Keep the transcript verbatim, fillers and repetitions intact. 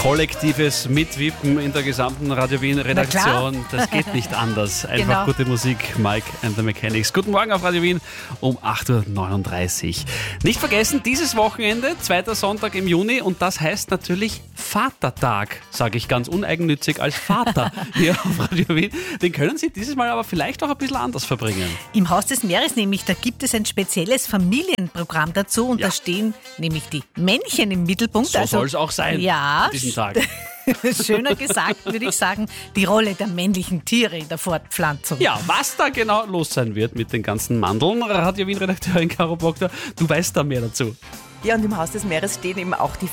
Kollektives Mitwippen in der gesamten Radio Wien Redaktion. Das geht nicht anders. Einfach genau. Gute Musik, Mike and the Mechanics. Guten Morgen auf Radio Wien um acht Uhr neununddreißig. Nicht vergessen, dieses Wochenende, zweiter Sonntag im Juni, und das heißt natürlich Vatertag, sage ich ganz uneigennützig als Vater hier auf Radio Wien. Den können Sie dieses Mal aber vielleicht auch ein bisschen anders verbringen. Im Haus des Meeres nämlich, da gibt es ein spezielles Familienprogramm dazu und ja. da stehen nämlich die Männchen im Mittelpunkt. So also, soll es auch sein ja, an diesem Tag. Schöner gesagt, würde ich sagen, die Rolle der männlichen Tiere in der Fortpflanzung. Ja, was da genau los sein wird mit den ganzen Mandeln, Radio Wien-Redakteurin Caro Bockter, du weißt da mehr dazu. Ja, und im Haus des Meeres stehen eben auch die